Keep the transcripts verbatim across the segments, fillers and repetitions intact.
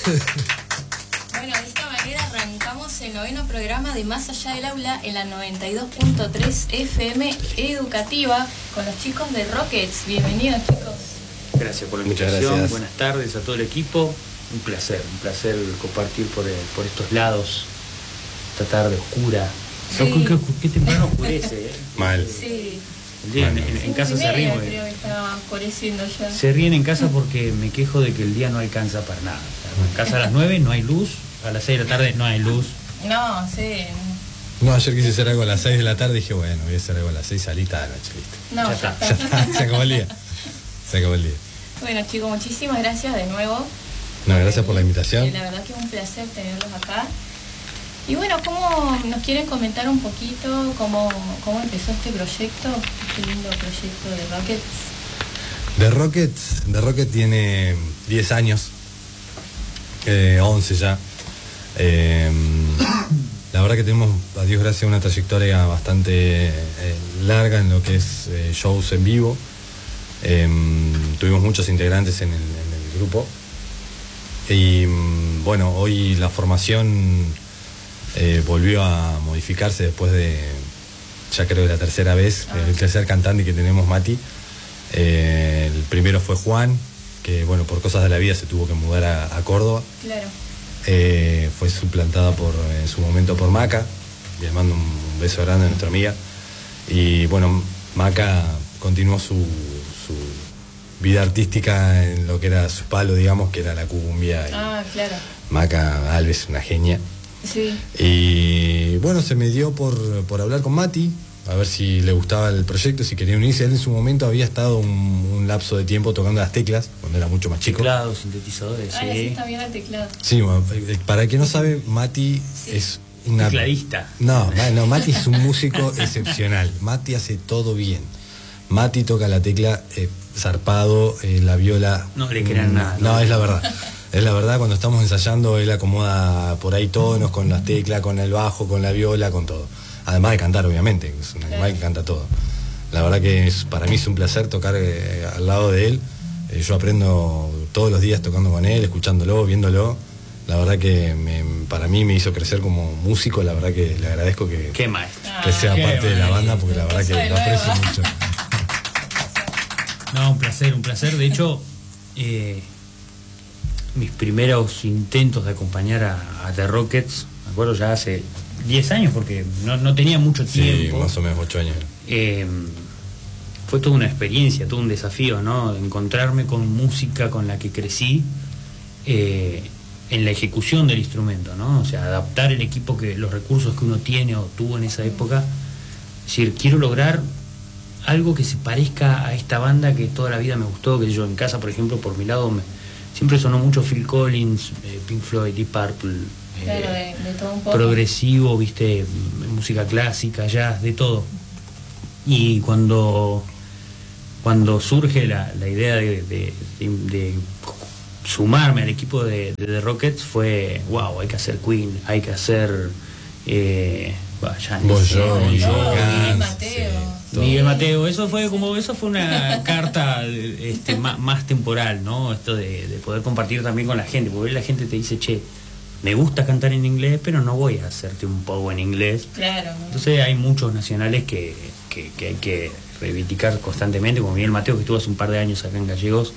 Bueno, de esta manera arrancamos el noveno programa de Más Allá del Aula en la noventa y dos punto tres F M educativa con los chicos de Rockets. Bienvenidos, chicos. Gracias por la invitación. Buenas tardes a todo el equipo. Un placer, un placer compartir por, por estos lados esta tarde oscura. Sí. ¿Qué, qué, qué temprano oscurece? ¿eh? Mal. Sí. El día, en, en, en casa se ríen. Creo que está oscureciendo ya. Se ríen en casa porque me quejo de que el día no alcanza para nada. En casa a las nueve no hay luz, a las seis de la tarde no hay luz. No, sí. No, ayer quise hacer algo a las seis de la tarde y dije, bueno, voy a hacer algo a las seis, salita de la noche, listo. No, ya, ya está. está. Ya está, se acabó el día. Se acabó el día. Bueno, chicos, muchísimas gracias de nuevo. No, gracias por la invitación. Eh, la verdad que es un placer tenerlos acá. Y bueno, ¿cómo nos quieren comentar un poquito cómo, cómo empezó este proyecto, este lindo proyecto de Rockets? The Rockets, The Rockets tiene diez años, eh, once ya. Eh, la verdad que tenemos, a Dios gracias, una trayectoria bastante eh, larga en lo que es eh, shows en vivo. Eh, tuvimos muchos integrantes en el, en el grupo. Y bueno, hoy la formación eh, volvió a modificarse después de, ya creo, de la tercera vez, ah. el tercer cantante que tenemos, Mati. Eh, el primero fue Juan, que bueno, por cosas de la vida se tuvo que mudar a, a Córdoba. Claro. Eh, fue suplantada por, en su momento por Maca. Le mando un beso grande a nuestra amiga. Y bueno, Maca continuó su, su vida artística en lo que era su palo, digamos, que era la cumbia. Ah, claro. Maca Alves, una genia. Sí. Y bueno, se me dio por, por hablar con Mati, a ver si le gustaba el proyecto, si quería unirse. Él en su momento había estado un, un lapso de tiempo tocando las teclas, cuando era mucho más chico. Teclados, sintetizadores, ah, sí. sí, está bien el teclado. Sí, bueno, para el que no sabe, Mati sí. es una... Tecladista. No, no, Mati es un músico excepcional. Mati hace todo bien. Mati toca la tecla eh, zarpado, eh, la viola... No le crean mm, nada. No, no, es la verdad. Es la verdad, cuando estamos ensayando, él acomoda por ahí tonos, con las teclas, con el bajo, con la viola, con todo. Además de cantar, obviamente, es un animal que canta todo. La verdad que es, para mí es un placer tocar eh, al lado de él. Eh, yo aprendo todos los días tocando con él, escuchándolo, viéndolo. La verdad que me, para mí me hizo crecer como músico. La verdad que le agradezco que, qué maestro. que sea Qué parte maestro. de la banda, porque la verdad que lo aprecio mucho. No, un placer, un placer. De hecho, eh, mis primeros intentos de acompañar a, a The Rockets, me acuerdo ya hace diez años, porque no, no tenía mucho tiempo. Sí, más o menos ocho años. Eh, fue toda una experiencia, todo un desafío, ¿no? Encontrarme con música con la que crecí eh, en la ejecución del instrumento, ¿no? O sea, adaptar el equipo, que los recursos que uno tiene o tuvo en esa época. Es decir, quiero lograr algo que se parezca a esta banda que toda la vida me gustó, que yo en casa, por ejemplo, por mi lado, me, siempre sonó mucho Phil Collins, eh, Pink Floyd, Deep Purple, eh, claro, de, de todo un poco. Progresivo, viste, música clásica, jazz, de todo. Y cuando cuando surge la, la idea de, de, de, de sumarme al equipo de, de The Rockets, fue, wow, hay que hacer Queen, hay que hacer eh, Janis, Bon Jovi, Miguel Mateo. Sí, Miguel Mateo. Eso fue como, eso fue una carta este, más, más temporal, ¿no? Esto de, de poder compartir también con la gente, porque la gente te dice, che, me gusta cantar en inglés, pero no voy a hacerte un poco en inglés. Claro. Entonces hay muchos nacionales que, que, que hay que reivindicar constantemente, como Miguel Mateo, que estuvo hace un par de años acá en Gallegos,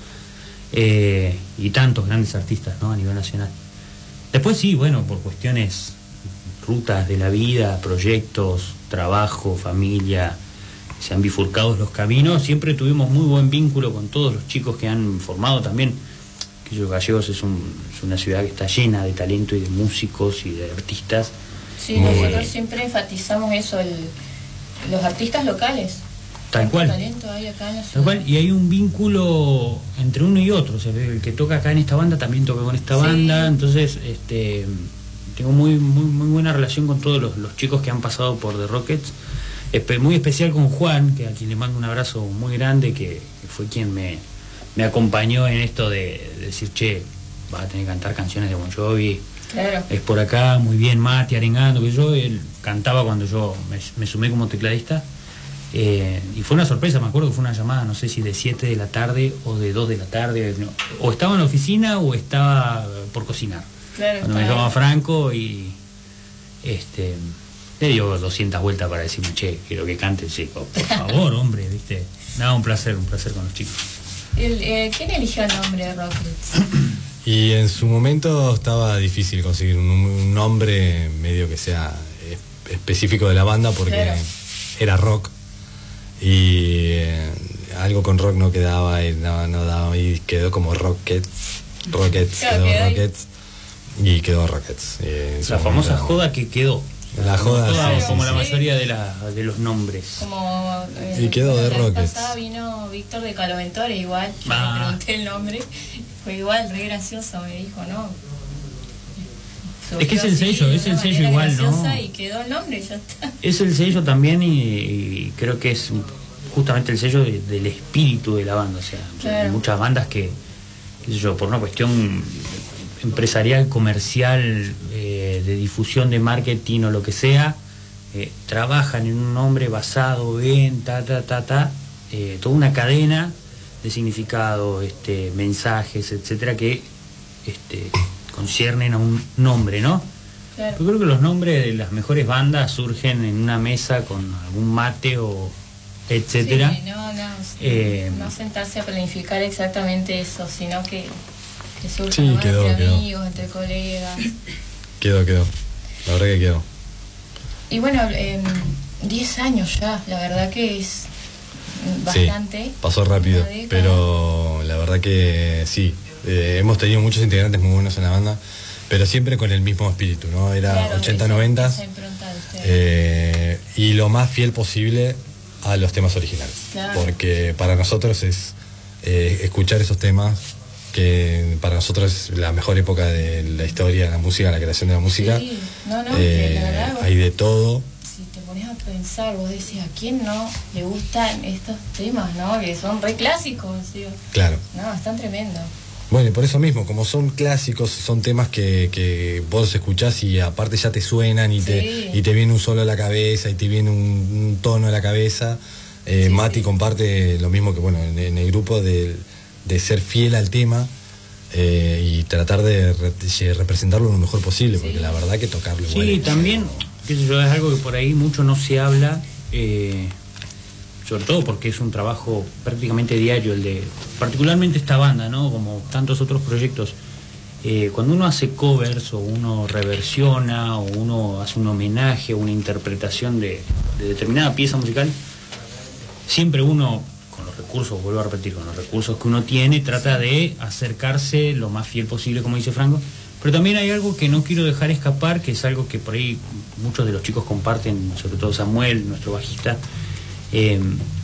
eh, y tantos grandes artistas, ¿no? A nivel nacional. Después sí, bueno, por cuestiones, rutas de la vida, proyectos, trabajo, familia, se han bifurcado los caminos. Siempre tuvimos muy buen vínculo con todos los chicos que han formado también. Que yo, Gallegos es, un, es una ciudad que está llena de talento y de músicos y de artistas. Sí, nosotros siempre enfatizamos eso, el, los artistas locales. Tal cual. Talento hay acá en la ciudad. Tal cual. Y hay un vínculo entre uno y otro. O sea, el que toca acá en esta banda también toca con esta Sí. banda. Entonces, este, tengo muy, muy, muy buena relación con todos los, los chicos que han pasado por The Rockets. Espe- muy especial con Juan, que a quien le mando un abrazo muy grande, que, que fue quien me, me acompañó en esto de, de decir, che, vas a tener que cantar canciones de Bon Jovi. Claro. Es por acá, muy bien, Mati, arengando, que yo, él cantaba cuando yo me, me sumé como tecladista. Eh, y fue una sorpresa, me acuerdo que fue una llamada, no sé si de siete de la tarde o de dos de la tarde, no, o estaba en la oficina o estaba por cocinar. Claro, Cuando me llama Franco y este le dio doscientas vueltas para decirme, che, quiero que cante, chico, por favor, hombre, viste. Nada, un placer, un placer con los chicos. El, eh, ¿Quién eligió el nombre de Rockets? Y en su momento estaba difícil conseguir un, un nombre medio que sea es, específico de la banda porque claro. era rock y eh, algo con rock no quedaba y no, no daba y quedó como Rockets, Rockets, claro, quedó quedó Rockets y quedó Rockets. Eh, la famosa joda que quedó. La joda, toda, sí, como sí, la sí. mayoría de, la, de los nombres. Como, eh, y quedó de la Rockets. vez pasada vino Víctor de Caloventore, igual, yo ah. le pregunté el nombre, fue igual, re gracioso, me dijo, ¿no? Es que es el sello, es el sello igual, ¿no? Y quedó el nombre, ya está. Es el sello también y, y creo que es justamente el sello de, del espíritu de la banda, o sea, claro. Hay muchas bandas que, qué sé yo, por una cuestión empresarial, comercial, eh, de difusión de marketing o lo que sea, eh, trabajan en un nombre basado en ta ta ta ta, eh, toda una cadena de significados, este, mensajes, etcétera, que este, conciernen a un nombre, ¿no? Claro. Yo creo que los nombres de las mejores bandas surgen en una mesa con algún mate o etcétera. Sí, no, no, eh, no sentarse a planificar exactamente eso, sino que, que surja Sí, nomás quedó, entre quedó. amigos, entre colegas. Quedó, quedó. La verdad que quedó. Y bueno, eh, diez años ya, la verdad que es bastante. Sí, pasó rápido, una década. pero la verdad que sí. Eh, hemos tenido muchos integrantes muy buenos en la banda, pero siempre con el mismo espíritu, ¿no? Era Claro, ochenta, esa- noventa esa impronta de ustedes. eh, y lo más fiel posible a los temas originales. Claro. Porque para nosotros es eh, escuchar esos temas, que para nosotros es la mejor época de la historia de la música, la creación de la música. Sí, no, no, Eh, que la verdad, hay de todo. si te pones a pensar, vos decís, ¿a quién no le gustan estos temas, no? Que son re clásicos, digo. Claro. No, están tremendos. Bueno, y por eso mismo, como son clásicos, son temas que, que vos escuchás y aparte ya te suenan y, Sí. te, y te viene un solo a la cabeza y te viene un, un tono a la cabeza. Eh, Sí, Mati sí. comparte lo mismo que, bueno, en, en el grupo de, de ser fiel al tema eh, y tratar de, re- de representarlo lo mejor posible, Sí. porque la verdad que tocarlo igual Sí, es- también, qué sé yo, es algo que por ahí mucho no se habla, eh, sobre todo porque es un trabajo prácticamente diario el de, particularmente esta banda, ¿no? Como tantos otros proyectos. Eh, cuando uno hace covers o uno reversiona o uno hace un homenaje o una interpretación de, de determinada pieza musical, siempre uno, con los recursos, vuelvo a repetir, con los recursos que uno tiene, trata de acercarse lo más fiel posible, como dice Franco. Pero también hay algo que no quiero dejar escapar, que es algo que por ahí muchos de los chicos comparten, sobre todo Samuel, nuestro bajista, eh,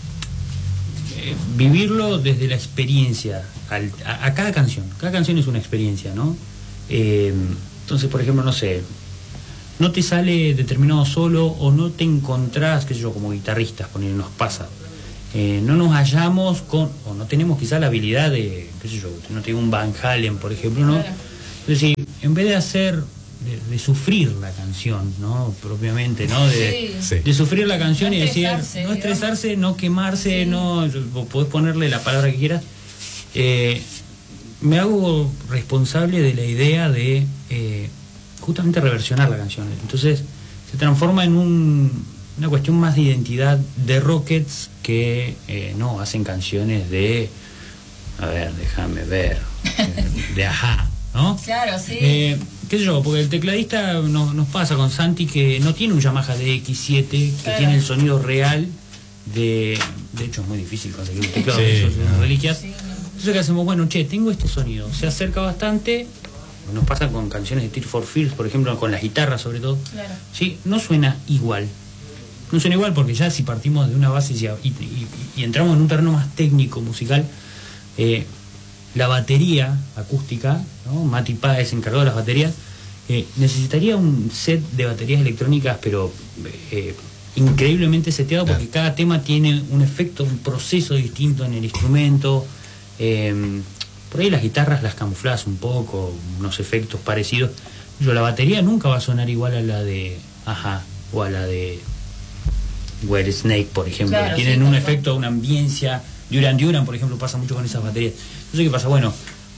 eh, vivirlo desde la experiencia, al, a, a cada canción. Cada canción es una experiencia, ¿no? Eh, entonces, por ejemplo, no sé, no te sale determinado solo o no te encontrás, qué sé yo, como guitarristas, poner, nos pasa. Eh, no nos hallamos con, o no tenemos quizá la habilidad de, qué sé yo, no tengo un Van Halen, por ejemplo, ¿no? Claro. Entonces, sí, en vez de hacer, de, de sufrir la canción, ¿no? Propiamente, ¿no? De, Sí. Sí. de sufrir la canción No y decir, estresarse, no estresarse, no quemarse, Sí. no, vos podés ponerle la palabra que quieras. Eh, me hago responsable de la idea de eh, justamente reversionar la canción. Entonces, se transforma en un, una cuestión más de identidad de Rockets que eh, no hacen canciones de, a ver, déjame ver, de Ajá, ¿no? Claro, sí. Eh, qué sé yo, porque el tecladista nos, nos pasa con Santi que no tiene un Yamaha D X siete que Claro. tiene el sonido real de... De hecho es muy difícil conseguir un teclado Sí, de esos, de no. reliquias. Sí, no. Entonces, ¿qué hacemos? Bueno, che, tengo este sonido, se acerca bastante, nos pasa con canciones de Tears for Fears, por ejemplo, con las guitarras sobre todo. Claro. Sí, no suena igual. No suena igual porque ya si partimos de una base y, y, y- y entramos en un terreno más técnico, musical, eh, la batería acústica, ¿no? Mati Páez es encargado de las baterías, eh, necesitaría un set de baterías electrónicas, pero eh, increíblemente seteado, porque Claro. cada tema tiene un efecto, un proceso distinto en el instrumento. Eh, por ahí las guitarras las camuflas un poco, unos efectos parecidos. Yo, la batería nunca va a sonar igual a la de Ajá o a la de White Snake, por ejemplo. Claro, Tienen sí, un tal cual. efecto, una ambiencia. Duran Duran, por ejemplo, pasa mucho con esas baterías. Entonces, ¿qué pasa? Bueno,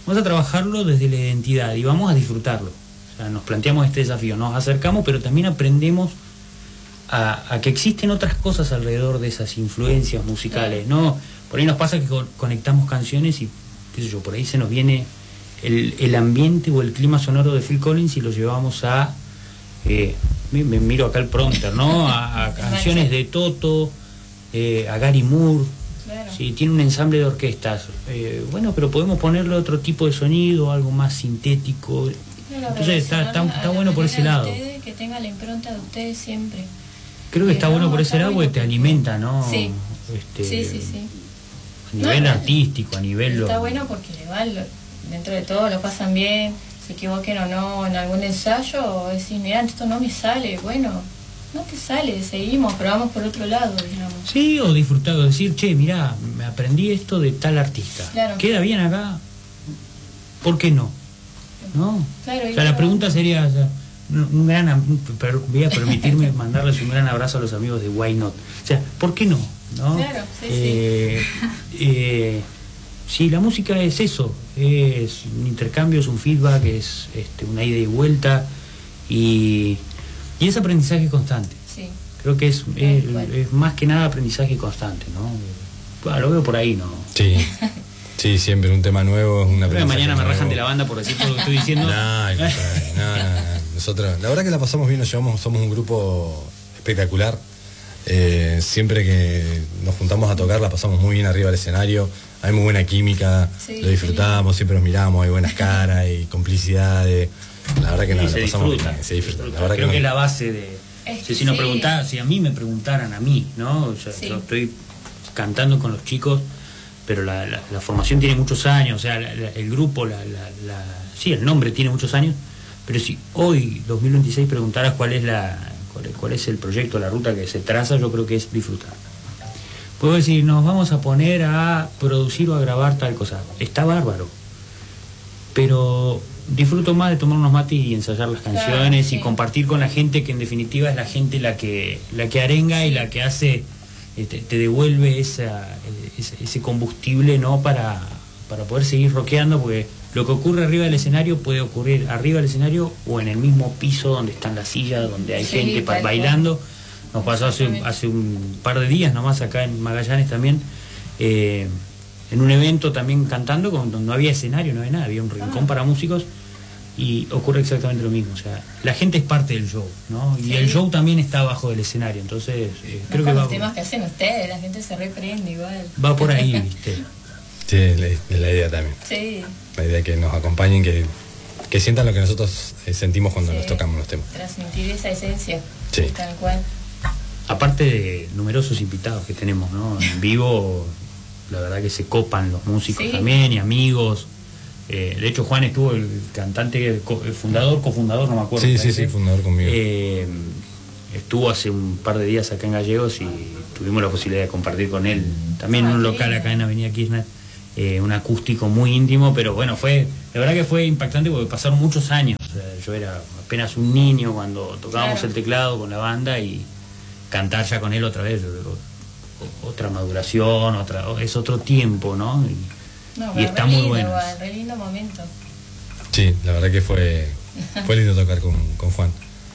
vamos a trabajarlo desde la identidad y vamos a disfrutarlo. O sea, nos planteamos este desafío, nos acercamos, pero también aprendemos a, a que existen otras cosas alrededor de esas influencias musicales, ¿no? Por ahí nos pasa que co- conectamos canciones y, qué sé yo, por ahí se nos viene el, el ambiente o el clima sonoro de Phil Collins y lo llevamos a, eh, me, me miro acá el prompter, ¿no? A, a canciones de Toto, eh, a Gary Moore. Claro. Sí, tiene un ensamble de orquestas. Eh, bueno, pero podemos ponerle otro tipo de sonido, algo más sintético. Claro, Entonces está, está, a la- está a la bueno por manera ese de lado. ustedes, que tenga la impronta de ustedes siempre. Creo que está No, bueno por está ese lado porque bueno te porque- alimenta, ¿no? Sí. Este, Sí, sí, sí. A nivel No, artístico, a nivel... Está lo- bueno porque le va, lo- dentro de todo lo pasan bien, se equivoquen o no en algún ensayo, o decir, mira, esto no me sale, bueno, no te sale, seguimos, pero vamos por otro lado, digamos. Sí, o disfrutar, o decir, che, mirá, me aprendí esto de tal artista. Claro. ¿Queda bien acá? ¿Por qué no? ¿No? Claro, y o sea, la claro. pregunta sería, o sea, un, un gran, am- per- voy a permitirme mandarles un gran abrazo a los amigos de Why Not. O sea, ¿por qué no? ¿No? Claro, sí, eh, eh, sí, la música es eso, es un intercambio, es un feedback, es este, una ida y vuelta y, y es aprendizaje constante. Sí. Creo que es, es, cual. es más que nada aprendizaje constante, ¿no? Bueno, lo veo por ahí, ¿no? Sí, sí, siempre un tema nuevo es una Creo que mañana me nuevo. rajan de la banda por decir todo lo que estoy diciendo. No, al contrario, no, no, no. Nosotros, la verdad que la pasamos bien, nos llevamos, somos un grupo espectacular. Eh, siempre que nos juntamos a tocar la pasamos muy bien arriba del escenario, hay muy buena química, Sí, lo disfrutamos, siempre nos miramos, hay buenas caras, hay complicidades. La verdad que no, Y la se pasamos disfruta, bien, se disfruta. disfruta. La verdad Creo que, que es no. la base de... Es Si, si, nos sí. preguntara, si a mí me preguntaran a mí, ¿no? O sea, Sí. yo estoy cantando con los chicos, pero la, la, la formación tiene muchos años, o sea, la, la, el grupo, la, la, la, sí, el nombre tiene muchos años, pero si hoy, dos mil veintiséis, preguntaras cuál es la cuál es, cuál es el proyecto, la ruta que se traza, yo creo que es disfrutar. Puedo decir, nos vamos a poner a producir o a grabar tal cosa. Está bárbaro. Pero disfruto más de tomar unos mates y ensayar las Claro, canciones sí. y compartir con la gente, que en definitiva es la gente la que la que arenga y la que hace, este, te devuelve esa, ese, ese combustible, ¿no? Para, para poder seguir rockeando, porque lo que ocurre arriba del escenario puede ocurrir arriba del escenario o en el mismo piso donde están las sillas, donde hay Sí, gente pa- tal cual. bailando. Nos pasó hace, Exactamente. hace un par de días nomás acá en Magallanes también, eh, en un evento también cantando, donde no había escenario, no había nada, había un rincón Ah. para músicos y ocurre exactamente lo mismo. O sea, la gente es parte del show, ¿no? Y Sí. el show también está abajo del escenario, entonces eh, creo Más que con va, los temas que hacen ustedes, la gente se reprende igual. va por ahí, ¿viste? Sí, es la, es la idea también. Sí, La idea que nos acompañen, que, que sientan lo que nosotros eh, sentimos cuando Sí. nos tocamos los temas. transmitir esa esencia. Sí. Tal cual. Aparte de numerosos invitados que tenemos, ¿no? En vivo, la verdad que se copan los músicos Sí. también y amigos. Eh, de hecho, Juan estuvo, el cantante, co- el fundador, cofundador, no me acuerdo. Sí, me sí, parece. sí, fundador conmigo. Eh, estuvo hace un par de días acá en Gallegos y tuvimos la posibilidad de compartir con él también en Ah, un qué local lindo. acá en Avenida Kirchner, eh, un acústico muy íntimo, pero bueno, fue, la verdad que fue impactante porque pasaron muchos años. O sea, yo era apenas un niño cuando tocábamos Claro. el teclado con la banda y cantar ya con él otra vez, o- o- otra maduración, otra, es otro tiempo, ¿no? Y, No, y pero está re muy lindo, bueno. igual, re lindo momento. Sí, la verdad que fue, fue lindo tocar con, con Juan.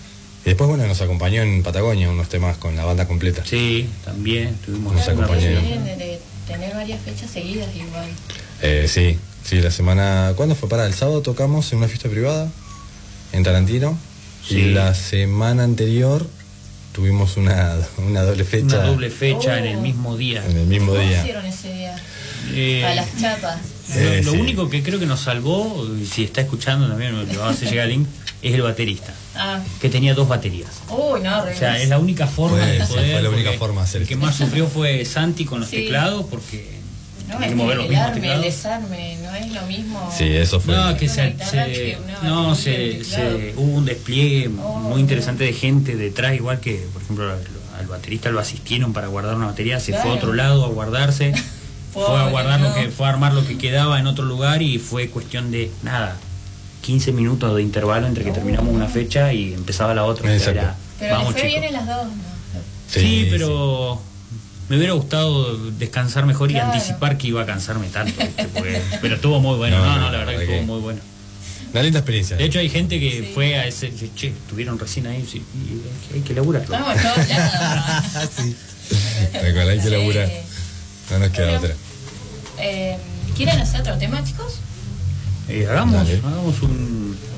Y después, bueno, nos acompañó en Patagonia unos temas con la banda completa. Sí, también tuvimos Nos Claro, acompañó. qué bien de, de tener varias fechas seguidas igual. Eh, sí, sí, la semana... ¿Cuándo fue? Para el sábado tocamos en una fiesta privada en Tarantino. Sí. Y la semana anterior tuvimos una, una doble fecha. una doble fecha Oh. en el mismo día. En el mismo ¿Cómo día. hicieron ese día? Eh, A las chapas. Lo, Eh, lo sí. único que creo que nos salvó, y si está escuchando también, le vamos a hacer llegar el link, es el baterista, Ah, que tenía dos baterías. uy, no, re O sea, es la única forma Fue- de sí, poder. fue la única porque forma de hacer el que esto. más sufrió fue Santi con los Sí. teclados, porque No, tenía es que mover que los el mismos arme, el teclados. desarme, no es lo mismo. Sí, eso fue. No, que Una se, guitarra se- que una no, batería se, y un teclado. se- hubo un despliegue Oh, muy interesante de gente detrás, igual que, por ejemplo, al, al baterista lo asistieron para guardar una batería, se fue a Claro. otro lado a guardarse, fue a Pobre, guardar no. lo que, fue a armar lo que quedaba en otro lugar y fue cuestión de nada, quince minutos de intervalo entre que Oh. terminamos una fecha y empezaba la otra. O sea, Exacto. era, Pero vamos le fue chicos. bien en las dos, ¿no? Sí, pero me hubiera gustado descansar mejor Claro. y anticipar que iba a cansarme tanto, ¿viste? Porque, pero estuvo muy bueno, No, no, no, no, la verdad que ¿de qué? estuvo muy bueno. Una linda experiencia. De hecho hay gente que Sí. fue a ese, dice, che, estuvieron recién ahí, sí, y hay que, hay que laburarlo. Estamos todos ya. Sí. Tal cual, hay que laburar. Eh, No nos queda Bueno. otra. eh, ¿Quieren hacer otro tema, chicos? Eh, hagamos, Dale. hagamos un,